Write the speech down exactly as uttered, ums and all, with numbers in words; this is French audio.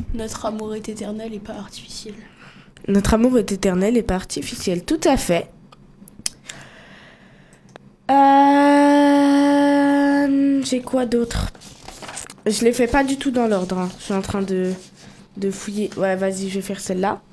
Notre amour est éternel et pas artificiel. Notre amour est éternel et pas artificiel, tout à fait. Euh... J'ai quoi d'autre? Je les fais pas du tout dans l'ordre. Hein. Je suis en train de, de fouiller. Ouais, vas-y, je vais faire celle-là.